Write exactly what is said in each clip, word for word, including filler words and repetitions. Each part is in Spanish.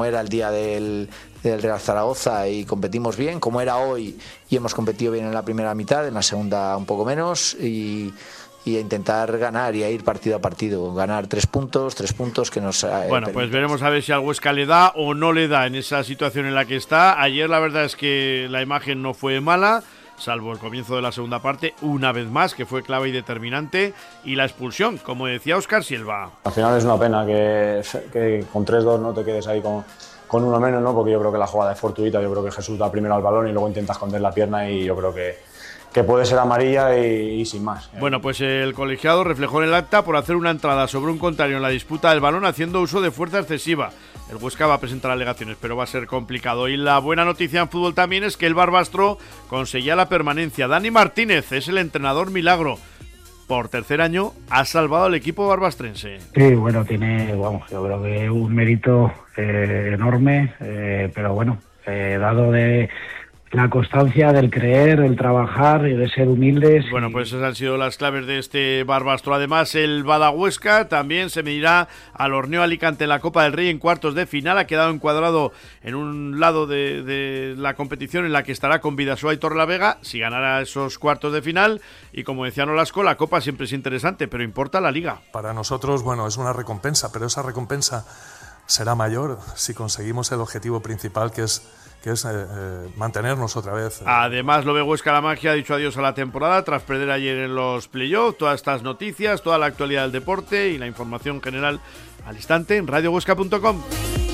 Era el día del, del Real Zaragoza y competimos bien, como era hoy y hemos competido bien en la primera mitad, en la segunda un poco menos, y, y a intentar ganar y a ir partido a partido, ganar tres puntos, tres puntos que nos... Eh, bueno, pues veremos a ver si al Huesca le da o no le da en esa situación en la que está. Ayer la verdad es que la imagen no fue mala, salvo el comienzo de la segunda parte, una vez más, que fue clave y determinante, y la expulsión, como decía Óscar Silva. Al final es una pena que, que con tres dos no te quedes ahí con, con uno menos, ¿no? Porque yo creo que la jugada es fortuita, yo creo que Jesús da primero al balón y luego intenta esconder la pierna y yo creo que, que puede ser amarilla y, y sin más. Bueno, pues el colegiado reflejó en el acta por hacer una entrada sobre un contrario en la disputa del balón haciendo uso de fuerza excesiva. El Huesca va a presentar alegaciones, pero va a ser complicado. Y la buena noticia en fútbol también es que el Barbastro conseguía la permanencia. Dani Martínez es el entrenador milagro. Por tercer año ha salvado al equipo barbastrense. Sí, bueno, tiene, vamos, yo creo que un mérito eh, enorme, eh, pero bueno, eh, dado de la constancia, del creer, del trabajar y de ser humildes. Bueno, pues esas han sido las claves de este Barbastro. Además, el Badahuesca también se medirá al Orneo Alicante en la Copa del Rey en cuartos de final. Ha quedado encuadrado en un lado de, de la competición en la que estará con Bidasoa y Torrelavega si ganara esos cuartos de final. Y como decía Nolasco, la Copa siempre es interesante, pero importa la Liga. Para nosotros, bueno, es una recompensa, pero esa recompensa será mayor si conseguimos el objetivo principal, que es que es eh, eh, mantenernos otra vez. Eh. Además, lo ve Huesca La Magia, ha dicho adiós a la temporada tras perder ayer en los playoffs. Todas estas noticias, toda la actualidad del deporte y la información general al instante en radio huesca punto com.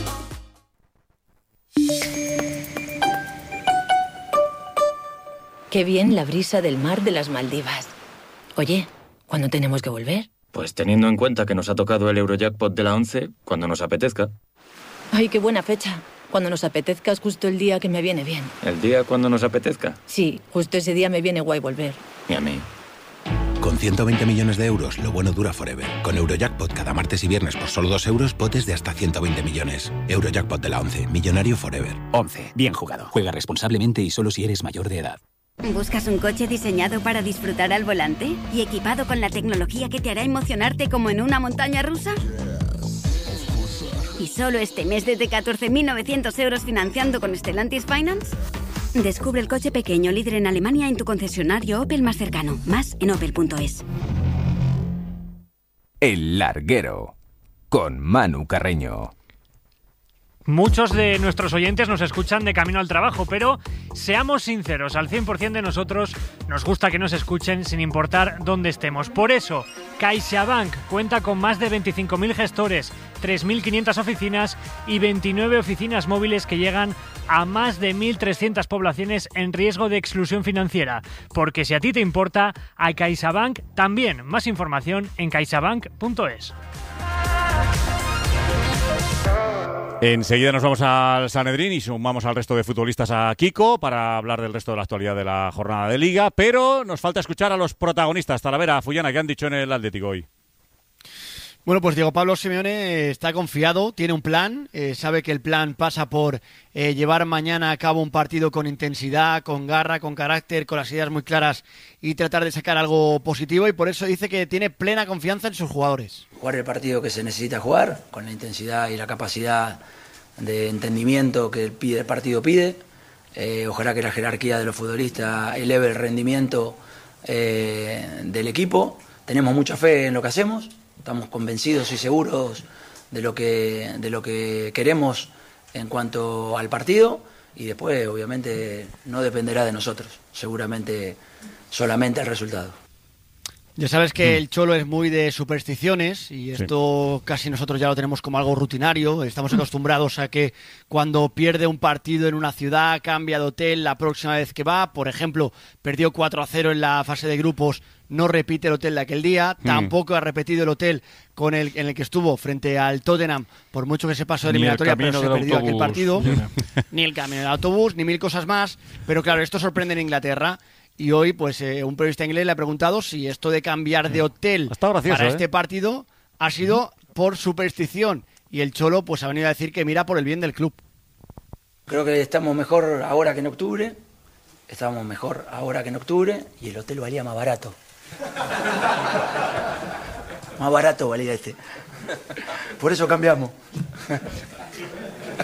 Qué bien la brisa del mar de las Maldivas. Oye, ¿cuándo tenemos que volver? Pues teniendo en cuenta que nos ha tocado el Eurojackpot de la once, cuando nos apetezca. Ay, qué buena fecha. Cuando nos apetezca es justo el día que me viene bien. ¿El día cuando nos apetezca? Sí, justo ese día me viene guay volver. Y a mí. Con ciento veinte millones de euros, lo bueno dura forever. Con Eurojackpot cada martes y viernes por solo dos euros, potes de hasta ciento veinte millones. Eurojackpot de la once, millonario forever. once. Bien jugado. Juega responsablemente y solo si eres mayor de edad. ¿Buscas un coche diseñado para disfrutar al volante y equipado con la tecnología que te hará emocionarte como en una montaña rusa? ¿Y solo este mes desde catorce mil novecientos euros financiando con Stellantis Finance? Descubre el coche pequeño líder en Alemania en tu concesionario Opel más cercano. Más en opel punto es. El Larguero, con Manu Carreño. Muchos de nuestros oyentes nos escuchan de camino al trabajo, pero seamos sinceros, al cien por ciento de nosotros nos gusta que nos escuchen sin importar dónde estemos. Por eso, CaixaBank cuenta con más de veinticinco mil gestores, tres mil quinientas oficinas y veintinueve oficinas móviles que llegan a más de mil trescientas poblaciones en riesgo de exclusión financiera. Porque si a ti te importa, a CaixaBank también. Más información en caixabank punto es. Enseguida nos vamos al Sanedrín y sumamos al resto de futbolistas a Kiko para hablar del resto de la actualidad de la jornada de Liga, pero nos falta escuchar a los protagonistas, Talavera, Fullana, ¿qué han dicho en el Atlético hoy? Bueno, pues Diego Pablo Simeone está confiado, tiene un plan, eh, sabe que el plan pasa por eh, llevar mañana a cabo un partido con intensidad, con garra, con carácter, con las ideas muy claras y tratar de sacar algo positivo, y por eso dice que tiene plena confianza en sus jugadores. Jugar el partido que se necesita jugar, con la intensidad y la capacidad de entendimiento que el partido pide. Eh, ojalá que la jerarquía de los futbolistas eleve el rendimiento eh, del equipo. Tenemos mucha fe en lo que hacemos. Estamos convencidos y seguros de lo que de lo que queremos en cuanto al partido, y después obviamente no dependerá de nosotros, seguramente solamente el resultado. Ya sabes que el Cholo es muy de supersticiones y esto sí. Casi nosotros ya lo tenemos como algo rutinario. Estamos acostumbrados a que cuando pierde un partido en una ciudad cambia de hotel la próxima vez que va. Por ejemplo, perdió cuatro a cero en la fase de grupos, no repite el hotel de aquel día. Mm. Tampoco ha repetido el hotel con el en el que estuvo frente al Tottenham, por mucho que se pasó de eliminatoria, pero se perdió aquel partido. Ni el camino del autobús, ni mil cosas más. Pero claro, esto sorprende en Inglaterra. Y hoy, pues, eh, un periodista inglés le ha preguntado si esto de cambiar de hotel gracioso, para este ¿eh? partido ha sido por superstición. Y el Cholo, pues, ha venido a decir que mira por el bien del club. Creo que estamos mejor ahora que en octubre. Estamos mejor ahora que en octubre. Y el hotel valía más barato. Más barato valía este. Por eso cambiamos.